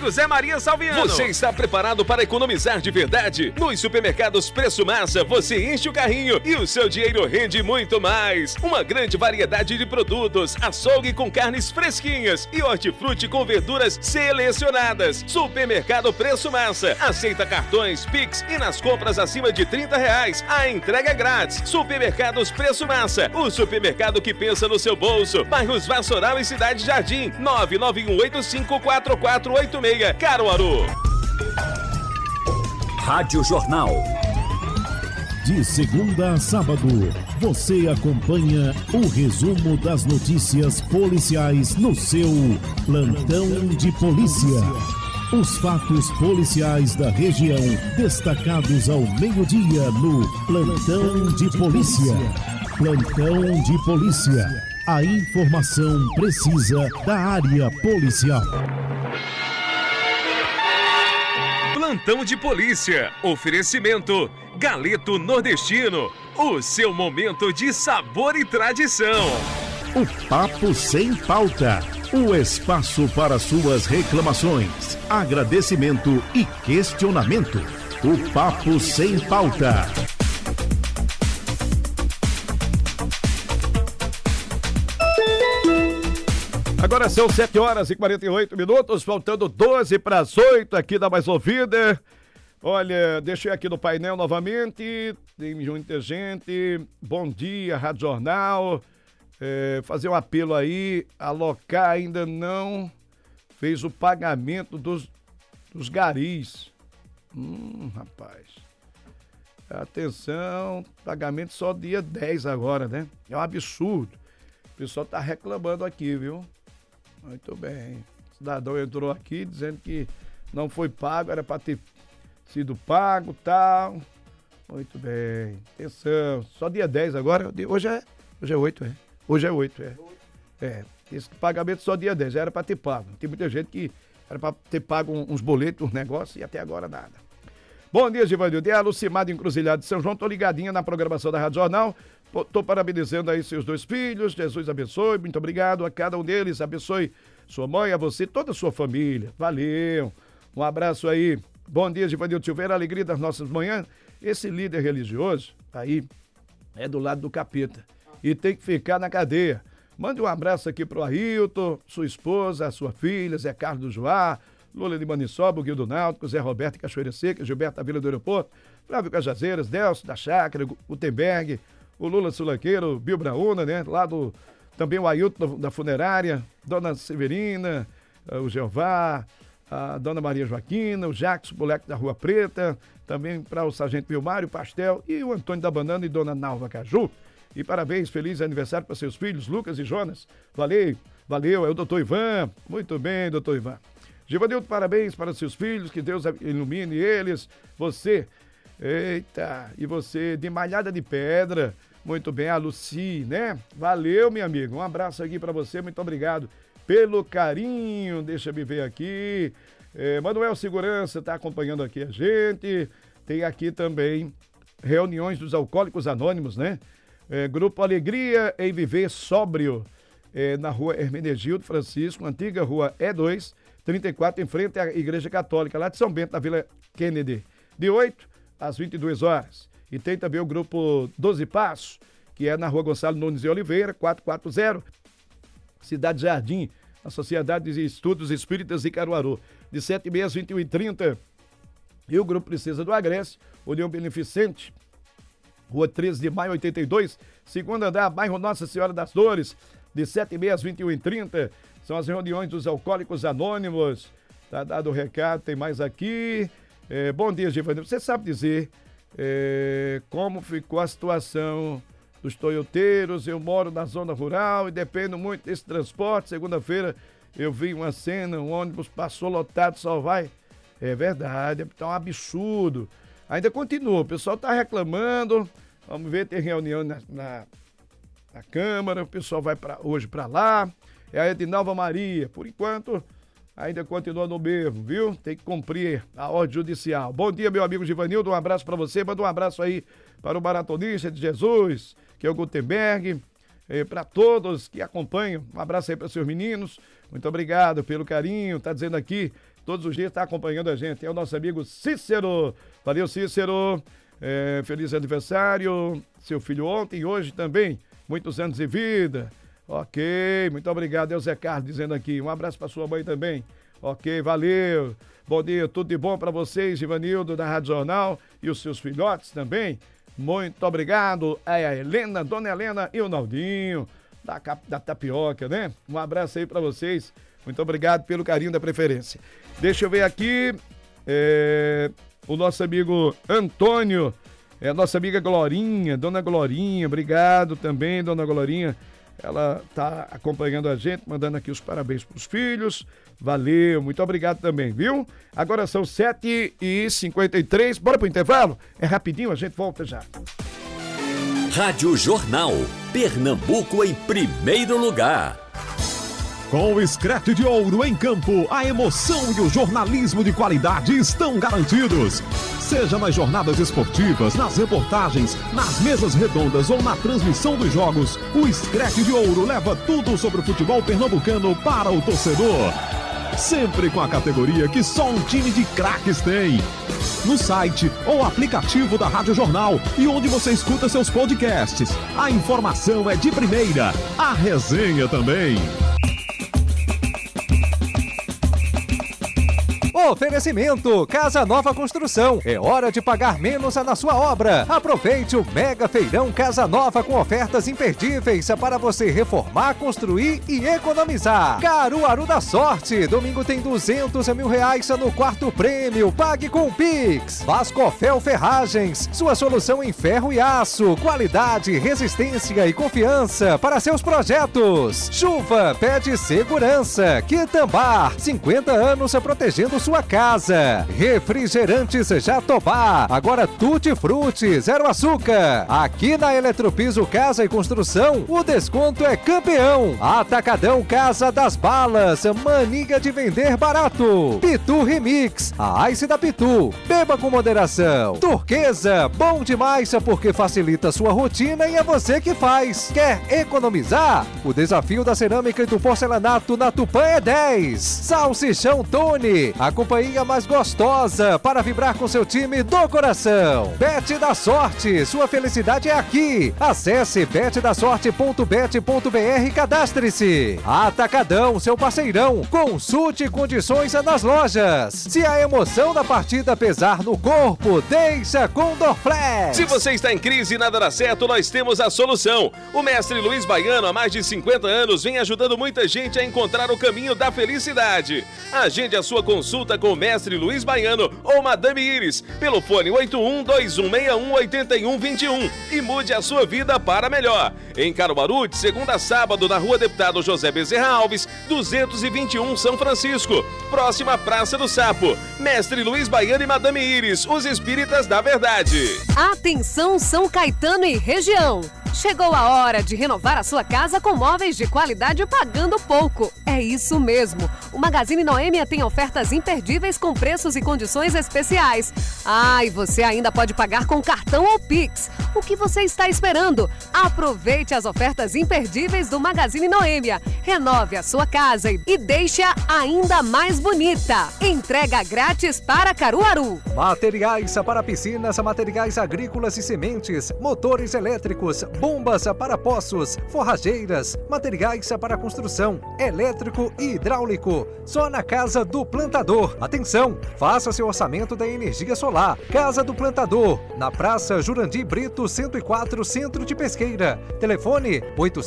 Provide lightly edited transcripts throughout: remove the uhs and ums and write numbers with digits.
José Maria Salviano. Você está preparado para economizar de verdade? Nos supermercados Preço Massa, você enche o carrinho e o seu dinheiro rende muito mais. Uma grande variedade de produtos, açougue com carnes fresquinhas e hortifruti com verduras selecionadas. Supermercado Preço Massa. Aceita cartões, Pix e nas compras acima de R$30, a entrega é grátis. Supermercados Preço Massa. O supermercado que pensa no seu bolso. Bairros Vassoural e Cidade Jardim. 991854486, Caruaru. Rádio Jornal. De segunda a sábado, você acompanha o resumo das notícias policiais no seu Plantão de Polícia. Os fatos policiais da região, destacados ao meio-dia no Plantão de Polícia. Plantão de Polícia. A informação precisa da área policial. Plantão de Polícia. Oferecimento Galeto Nordestino. O seu momento de sabor e tradição. O Papo Sem Pauta. O espaço para suas reclamações, agradecimento e questionamento. O Papo Sem Pauta. Agora são 7h48, faltando 12 para as 8 aqui da Mais Ouvida. Olha, deixei aqui no painel novamente, tem muita gente. Bom dia, Rádio Jornal. Fazer um apelo aí, a Locar ainda não fez o pagamento dos garis. Rapaz. Atenção, pagamento só dia 10 agora, né? É um absurdo. O pessoal tá reclamando aqui, viu? Muito bem. O cidadão entrou aqui dizendo que não foi pago, era para ter sido pago, tal. Muito bem. Atenção, só dia 10 agora. Hoje é 8, é? Hoje é 8, é. Esse pagamento só dia 10, era para ter pago. Tem muita gente que era para ter pago uns boletos, uns negócios e até agora nada. Bom dia, Givanildo. É a Lucimar Encruzilhada de São João. Tô ligadinha na programação da Rádio Jornal. Tô parabenizando aí seus 2 filhos. Jesus abençoe. Muito obrigado a cada um deles. Abençoe sua mãe, a você, toda a sua família. Valeu. Um abraço aí. Bom dia, Givanildo Silveira. Alegria das nossas manhãs. Esse líder religioso aí é do lado do capeta. E tem que ficar na cadeia. Mande um abraço aqui pro Ailton, sua esposa, a sua filha, Zé Carlos do Joá, Lula de Maniçoba, Guildo Náutico, Zé Roberto Cachoeira Seca, Gilberto da Vila do Aeroporto, Flávio Cajazeiras, Delcio da Chácara, Gutenberg, o Lula Sulanqueiro, Bill Brauna, né? Lá também o Ailton da Funerária, Dona Severina, o Jeová, a Dona Maria Joaquina, o Jacques, o moleque da Rua Preta, também para o Sargento Vilmário Pastel e o Antônio da Banana e Dona Nalva Caju. E parabéns, feliz aniversário para seus filhos, Lucas e Jonas. Valeu, é o doutor Ivan. Muito bem, doutor Ivan. Givanildo, parabéns para seus filhos, que Deus ilumine eles. Você, e você de Malhada de Pedra. Muito bem, a Luci, né? Valeu, meu amigo. Um abraço aqui para você, muito obrigado pelo carinho. Deixa eu ver aqui. Manuel Segurança está acompanhando aqui a gente. Tem aqui também reuniões dos Alcoólicos Anônimos, né? Grupo Alegria em Viver Sóbrio, na rua Hermenegildo Francisco, antiga rua E2, 34, em frente à Igreja Católica, lá de São Bento, na Vila Kennedy, de 8 às 22 horas. E tem também o grupo 12 Passos, que é na rua Gonçalo Nunes de Oliveira, 440, Cidade Jardim, a Sociedade de Estudos Espíritas de Caruaru, de 7h30 às 21h30. E o grupo Princesa do Agreste, União Beneficente, Rua 13 de Maio, 82, segundo andar, bairro Nossa Senhora das Dores, de 7h30 às 21h30. São as reuniões dos Alcoólicos Anônimos. Tá dado o recado, tem mais aqui. Bom dia, Givanildo. Você sabe dizer como ficou a situação dos toyoteiros? Eu moro na zona rural e dependo muito desse transporte. Segunda-feira eu vi uma cena, um ônibus passou lotado, só vai. É verdade, é um absurdo. Ainda continua, o pessoal está reclamando. Vamos ver, tem reunião na Câmara, o pessoal vai hoje para lá. É a Edinalva Maria, por enquanto, ainda continua no mesmo, viu? Tem que cumprir a ordem judicial. Bom dia, meu amigo Givanildo, um abraço para você. Manda um abraço aí para o maratonista de Jesus, que é o Gutenberg, para todos que acompanham. Um abraço aí para seus meninos. Muito obrigado pelo carinho. Tá dizendo aqui, todos os dias está acompanhando a gente. É o nosso amigo Cícero. Valeu, Cícero. Feliz aniversário. Seu filho ontem e hoje também. Muitos anos de vida. Ok, muito obrigado. É o Zé Carlos dizendo aqui. Um abraço para sua mãe também. Ok, valeu. Bom dia, tudo de bom para vocês, Givanildo, da Rádio Jornal, e os seus filhotes também. Muito obrigado. A Helena, Dona Helena e o Naldinho, da Tapioca, né? Um abraço aí para vocês. Muito obrigado pelo carinho da preferência. Deixa eu ver aqui. O nosso amigo Antônio, a nossa amiga Glorinha, Dona Glorinha, obrigado também, Dona Glorinha. Ela tá acompanhando a gente, mandando aqui os parabéns pros filhos. Valeu, muito obrigado também, viu? Agora são 7h53, bora pro intervalo? É rapidinho, a gente volta já. Rádio Jornal, Pernambuco em primeiro lugar. Com o Screte de Ouro em campo, a emoção e o jornalismo de qualidade estão garantidos. Seja nas jornadas esportivas, nas reportagens, nas mesas redondas ou na transmissão dos jogos, o Screte de Ouro leva tudo sobre o futebol pernambucano para o torcedor. Sempre com a categoria que só um time de craques tem. No site ou aplicativo da Rádio Jornal e onde você escuta seus podcasts. A informação é de primeira, a resenha também. Oferecimento Casa Nova Construção. É hora de pagar menos na sua obra. Aproveite o Mega Feirão Casa Nova com ofertas imperdíveis para você reformar, construir e economizar. Caruaru da Sorte. Domingo tem R$200 mil no quarto prêmio. Pague com Pix. Vascofel Ferragens. Sua solução em ferro e aço. Qualidade, resistência e confiança para seus projetos. Chuva pede segurança. Quitambar. 50 anos protegendo sua casa. Refrigerantes Jatobá, agora Tutti Frutti, zero açúcar. Aqui na Eletropiso Casa e Construção, o desconto é campeão. Atacadão Casa das Balas, mania de vender barato. Pitu Remix, a Ice da Pitu. Beba com moderação. Turquesa, bom demais porque facilita sua rotina e é você que faz. Quer economizar? O desafio da cerâmica e do porcelanato na Tupã é 10. Salsichão Tony, a companhia mais gostosa para vibrar com seu time do coração. Bet da Sorte, sua felicidade é aqui. Acesse betdasorte.bet.br e cadastre-se. Atacadão, seu parceirão. Consulte condições nas lojas. Se a emoção da partida pesar no corpo, deixa com Dorflex. Se você está em crise e nada dá certo, nós temos a solução. O mestre Luiz Baiano, há mais de 50 anos, vem ajudando muita gente a encontrar o caminho da felicidade. Agende a sua consulta com o mestre Luiz Baiano ou Madame Iris pelo fone 81-2161-8121 e mude a sua vida para melhor. Em Caruaru, de segunda a sábado, na Rua Deputado José Bezerra Alves, 221 São Francisco, próxima à Praça do Sapo. Mestre Luiz Baiano e Madame Iris, os espíritas da verdade. Atenção São Caetano e região. Chegou a hora de renovar a sua casa com móveis de qualidade pagando pouco. É isso mesmo. O Magazine Noêmia tem ofertas imperdíveis com preços e condições especiais. E você ainda pode pagar com cartão ou Pix. O que você está esperando? Aproveite as ofertas imperdíveis do Magazine Noêmia. Renove a sua casa e deixe-a ainda mais bonita. Entrega grátis para Caruaru. Materiais para piscinas, materiais agrícolas e sementes, motores elétricos, bombas para poços, forrageiras, materiais para construção, elétrico e hidráulico. Só na Casa do Plantador. Atenção, faça seu orçamento da energia solar. Casa do Plantador, na Praça Jurandir Brito, 104, Centro de Pesqueira. Telefone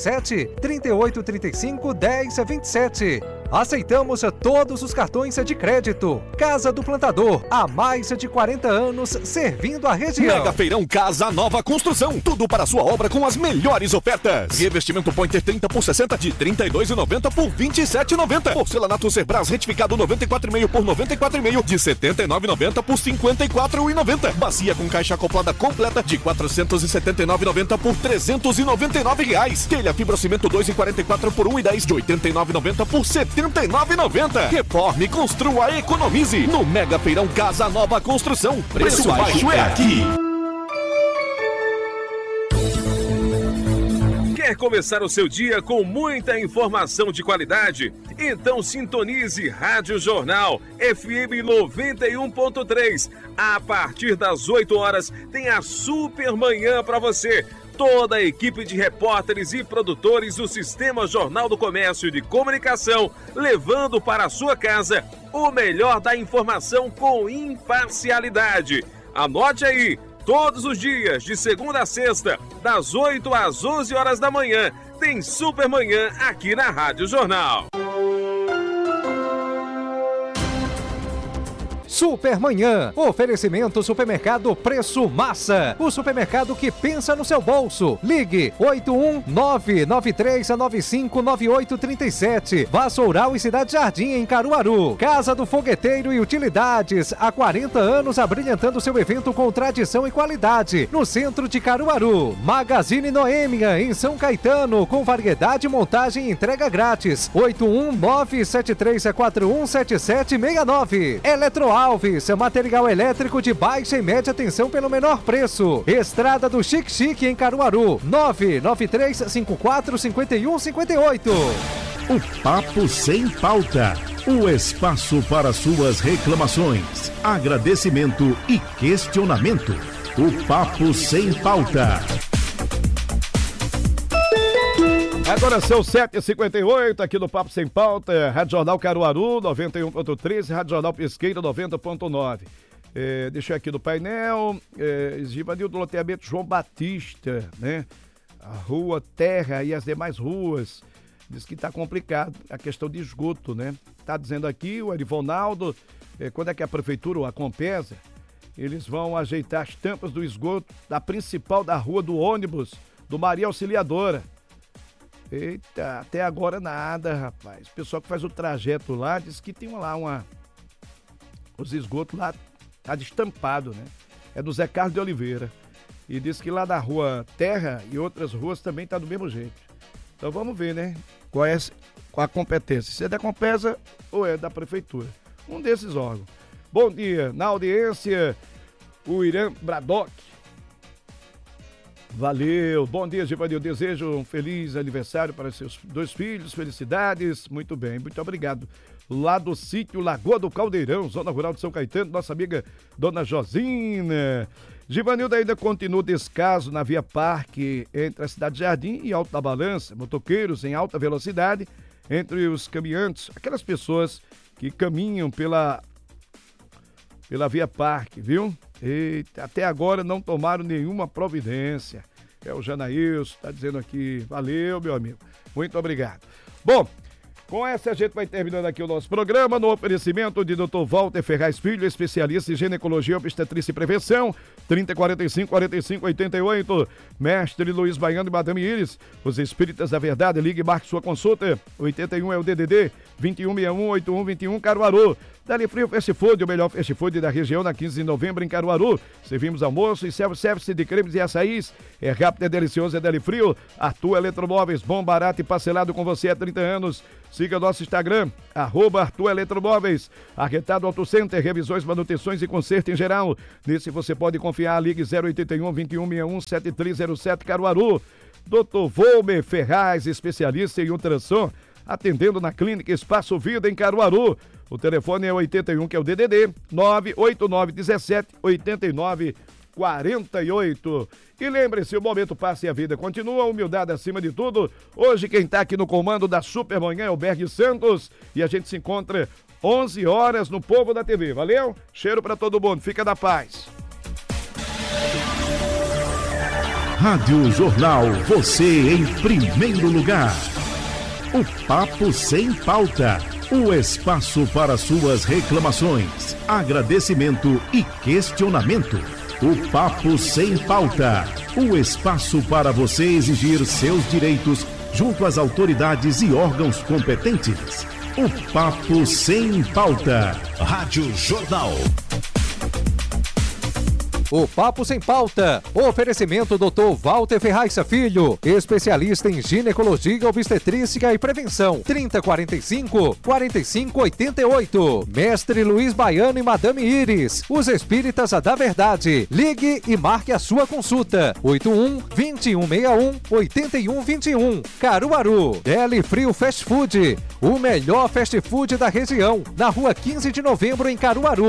87-3835-1027. Aceitamos todos os cartões de crédito. Casa do Plantador, há mais de 40 anos servindo a região. Mega Feirão Casa Nova Construção, tudo para sua obra com as melhores ofertas. Revestimento Pointer 30 por 60 de R$ 32,90 por R$ 27,90. Porcelanato Cerbras retificado 94,5 por R$ 94,5 de R$ 79,90 por R$ 54,90. Bacia com caixa acoplada completa de R$ 479,90 por R$ 399 reais. Telha fibrocimento 2,44 por R$ 1,10 de R$ 89,90 por R$ 79,90. Reforme, construa, economize. No Mega Feirão Casa Nova Construção. Preço baixo é aqui. Quer começar o seu dia com muita informação de qualidade? Então sintonize Rádio Jornal FM 91.3. A partir das 8 horas tem a Super Manhã para você. Toda a equipe de repórteres e produtores do Sistema Jornal do Comércio de Comunicação, levando para a sua casa o melhor da informação com imparcialidade. Anote aí, todos os dias, de segunda a sexta, das 8 às 11 horas da manhã, tem Super Manhã aqui na Rádio Jornal. Supermanhã, oferecimento Supermercado Preço Massa, o supermercado que pensa no seu bolso. Ligue 81993959837. Vassoural e Cidade Jardim em Caruaru. Casa do Fogueteiro e Utilidades, há 40 anos abrilhantando seu evento com tradição e qualidade, no centro de Caruaru. Magazine Noêmia em São Caetano, com variedade, montagem e entrega grátis. 81973417769. Eletroalves, material elétrico de baixa e média tensão pelo menor preço. Estrada do Chique Chique em Caruaru, 993545158. O Papo Sem Pauta, o espaço para suas reclamações, agradecimento e questionamento. O Papo Sem Pauta. Agora são 7h58 aqui no Papo Sem Pauta, Rádio Jornal Caruaru 91.3, Rádio Jornal Pesqueira 90.9. Deixa eu aqui no painel, Givanildo, loteamento João Batista, né? A rua Terra e as demais ruas. Diz que está complicado a questão de esgoto, né? Tá dizendo aqui o Arivonaldo, quando é que a prefeitura, ou a Compesa, eles vão ajeitar as tampas do esgoto da principal da rua do ônibus, do Maria Auxiliadora. Eita, até agora nada, rapaz. O pessoal que faz o trajeto lá diz que tem lá os esgotos lá, tá destampado, né? É do Zé Carlos de Oliveira. E diz que lá da rua Terra e outras ruas também tá do mesmo jeito. Então vamos ver, né? Qual a competência. Se é da Compesa ou é da Prefeitura. Um desses órgãos. Bom dia, na audiência, o Irã Bradock. Valeu, bom dia, Givanildo. Desejo um feliz aniversário para seus 2 filhos, felicidades. Muito bem, muito obrigado. Lá do sítio Lagoa do Caldeirão, zona rural de São Caetano, nossa amiga Dona Josina. Givanildo ainda continua o descaso na Via Parque entre a Cidade Jardim e Alto da Balança. Motoqueiros em alta velocidade entre os caminhantes, aquelas pessoas que caminham pela Via Parque, viu? Eita, até agora não tomaram nenhuma providência. É o Janaílson, tá dizendo aqui. Valeu, meu amigo. Muito obrigado. Bom, com essa a gente vai terminando aqui o nosso programa, no oferecimento de Dr. Walter Ferraz Filho, especialista em ginecologia, obstetrícia e prevenção, 3045-4588. Mestre Luiz Baiano e Madame Iris, os Espíritas da Verdade, ligue e marque sua consulta. 81 é o DDD, 2161-8121, Caruaru. Dali Frio Fast Food, o melhor fast food da região, na 15 de novembro em Caruaru. Servimos almoço e self-service de cremes e açaís. É rápido, é delicioso, é Dali Frio. Arthur Eletromóveis, bom, barato e parcelado com você há 30 anos. Siga nosso Instagram, @Arthur Eletromóveis. Arretado Auto Center, revisões, manutenções e conserto em geral. Nesse você pode confiar, ligue 081 2161 7307 Caruaru. Dr. Volmer Ferraz, especialista em ultrassom, atendendo na Clínica Espaço Vida em Caruaru. O telefone é 81, que é o DDD, 98917-8948. E lembre-se, o momento passa e a vida continua, humildade acima de tudo. Hoje quem está aqui no comando da Supermanhã é o Berg Santos e a gente se encontra 11 horas no Povo da TV. Valeu? Cheiro para todo mundo. Fica na paz. Rádio Jornal, você em primeiro lugar. O Papo Sem Pauta, o espaço para suas reclamações, agradecimento e questionamento. O Papo Sem Pauta, o espaço para você exigir seus direitos junto às autoridades e órgãos competentes. O Papo Sem Pauta. Rádio Jornal. o Papo Sem Pauta. Oferecimento Dr. Walter Ferraiça Filho, especialista em ginecologia, obstetrícia e prevenção. 3045-4588. Mestre Luiz Baiano e Madame Iris, os espíritas da verdade. Ligue e marque a sua consulta. 81-2161-8121. Caruaru. Deli Frio Fast Food, o melhor fast food da região. Na rua 15 de novembro, em Caruaru.